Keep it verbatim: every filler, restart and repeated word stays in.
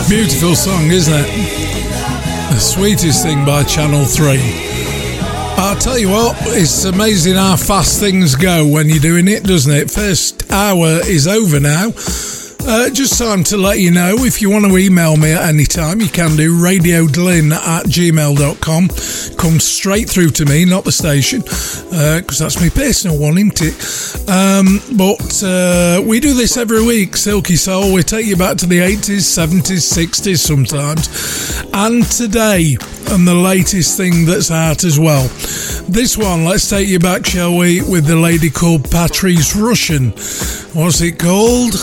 Beautiful song, isn't it? The sweetest thing by Channel three. I'll tell you what, it's amazing how fast things go when you're doing it, doesn't it? First hour is over now. Uh, just time to let you know, if you want to email me at any time, you can do radio glyn at gmail dot com. Come straight through to me, not the station, because uh, that's my personal one, isn't it? Um, but uh, we do this every week, Silky Soul. We take you back to the eighties, seventies, sixties sometimes. And today, and the latest thing that's out as well. This one, let's take you back, shall we, with the lady called Patrice Rushen. What's it called?